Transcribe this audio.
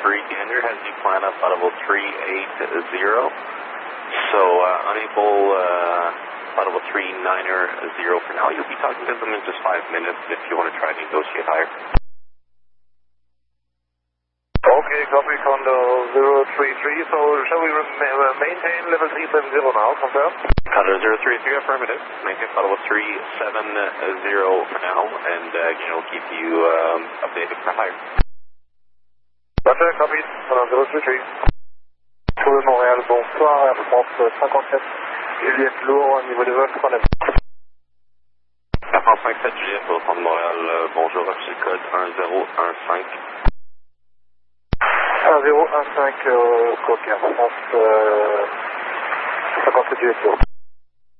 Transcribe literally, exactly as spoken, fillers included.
three, Gander has you plan up audible three eight zero. So uh, unable uh, audible three niner zero for now. You'll be talking to them in just five minutes if you want to try to negotiate higher. Okay, copy Condo zero three three. So shall we uh, maintain level three seven zero now, confirm? Condo zero three three, affirmative. Maintain audible three seven zero for now, and uh, again, we'll keep you um, updated for higher. Roger, copy. Condo zero three three. Trouvé Montréal, bonsoir, Air France cinquante-sept, Juliette Lourd, niveau de vol, trois neuf. Air France cinquante-sept, Juliette, au centre de Montréal, euh, bonjour, c'est le code un zéro un cinq. un zéro un cinq, euh, Coq Air France, euh, cinquante-sept Juliette Lourd.